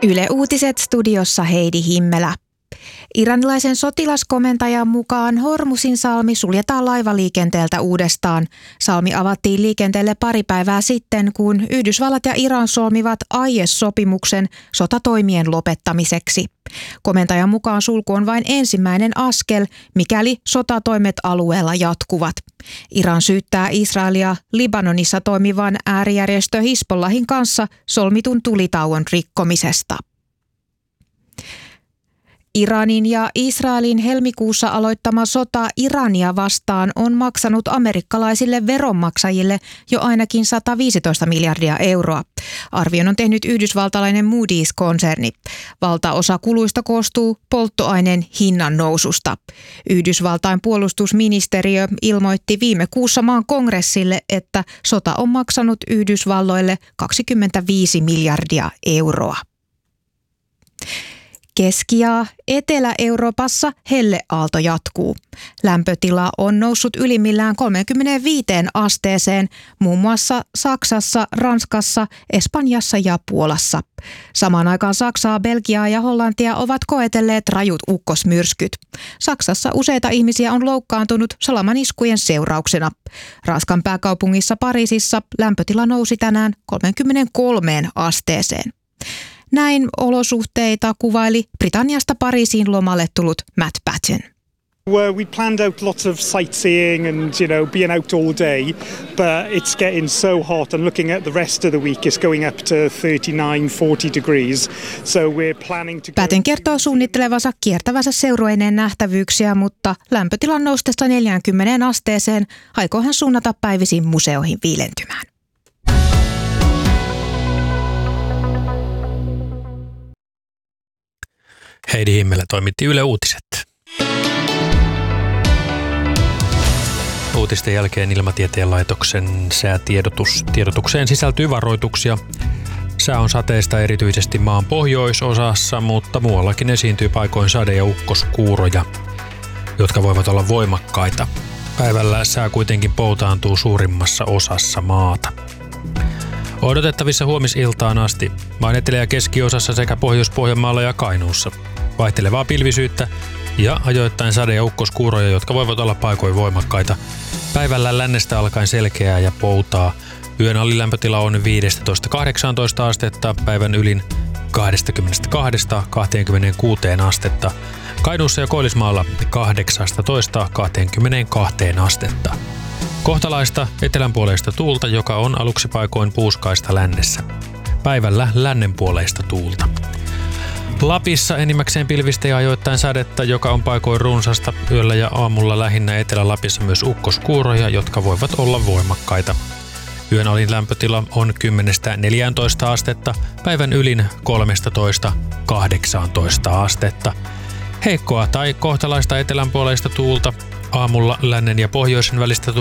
Yle Uutiset studiossa Heidi Himmelä. Iranilaisen sotilaskomentajan mukaan Hormuzin salmi suljetaan laivaliikenteeltä uudestaan. Salmi avattiin liikenteelle pari päivää sitten, kun Yhdysvallat ja Iran solmivat aiesopimuksen sotatoimien lopettamiseksi. Komentajan mukaan sulku on vain ensimmäinen askel, mikäli sotatoimet alueella jatkuvat. Iran syyttää Israelia Libanonissa toimivan äärijärjestö Hizbollahin kanssa solmitun tulitauon rikkomisesta. Iranin ja Israelin helmikuussa aloittama sota Irania vastaan on maksanut amerikkalaisille veronmaksajille jo ainakin 115 miljardia euroa. Arvion on tehnyt yhdysvaltalainen Moody's-konserni. Valtaosa kuluista koostuu polttoaineen hinnan noususta. Yhdysvaltain puolustusministeriö ilmoitti viime kuussa maan kongressille, että sota on maksanut Yhdysvalloille 25 miljardia euroa. Keski- ja Etelä-Euroopassa helleaalto jatkuu. Lämpötila on noussut ylimmillään 35 asteeseen muun muassa Saksassa, Ranskassa, Espanjassa ja Puolassa. Samaan aikaan Saksaa, Belgiaa ja Hollantia ovat koetelleet rajut ukkosmyrskyt. Saksassa useita ihmisiä on loukkaantunut salamaniskujen seurauksena. Ranskan pääkaupungissa Pariisissa lämpötila nousi tänään 33 asteeseen. Näin olosuhteita kuvaili Britanniasta Pariisiin lomalle tullut Matt Batten. We planned out lots of sightseeing and, being out all day, but it's getting so hot and looking at the rest of the week it's going up to 39-40 degrees. So we're planning to Batten kertoo suunnittelevansa kiertävänsä seurueineen nähtävyyksiä, mutta lämpötilan noustessa 40 asteeseen aikoo hän suunnata päivisin museoihin viilentymään. Heidi Himmelä toimitti Yle Uutiset. Uutisten jälkeen Ilmatieteen laitoksen säätiedotukseen sisältyy varoituksia. Sää on sateista erityisesti maan pohjoisosassa, mutta muuallakin esiintyy paikoin sade- ja ukkoskuuroja, jotka voivat olla voimakkaita. Päivällä sää kuitenkin poutaantuu suurimmassa osassa maata. Odotettavissa huomisiltaan asti maan etelä- ja keskiosassa sekä Pohjois-Pohjanmaalla ja Kainuussa. Vaihtelevaa pilvisyyttä ja ajoittain sade- ja ukkoskuuroja, jotka voivat olla paikoin voimakkaita. Päivällä lännestä alkaen selkeää ja poutaa. Yön alilämpötila on 15-18 astetta, päivän ylin 22-26 astetta. Kainuussa ja Koillismaalla 18-22 astetta. Kohtalaista etelänpuoleista tuulta, joka on aluksi paikoin puuskaista lännessä. Päivällä lännenpuoleista tuulta. Lapissa enimmäkseen pilvistä ja ajoittain sadetta, joka on paikoin runsasta. Yöllä ja aamulla lähinnä Etelä-Lapissa myös ukkoskuuroja, jotka voivat olla voimakkaita. Yön alin lämpötila on 10-14 astetta, päivän ylin 13-18 astetta. Heikkoa tai kohtalaista etelänpuoleista tuulta, aamulla lännen ja pohjoisen välistä tuulta.